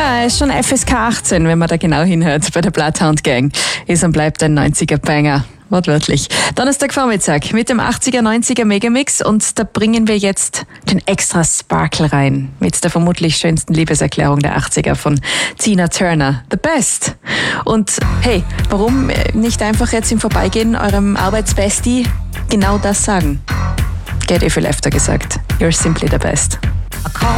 Ja, er ist schon FSK 18, wenn man da genau hinhört bei der Bloodhound Gang. Ist und bleibt ein 90er-Banger. Wortwörtlich. Donnerstagvormittag mit dem 80er, 90er Megamix und da bringen wir jetzt den extra Sparkle rein mit der vermutlich schönsten Liebeserklärung der 80er von Tina Turner. The Best. Und hey, warum nicht einfach jetzt im Vorbeigehen eurem Arbeitsbestie genau das sagen? Gerd öffter gesagt. You're simply the best.